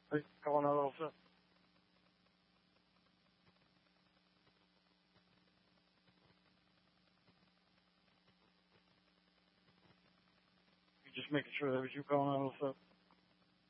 Hey, calling out also. You just making sure that was you calling out also.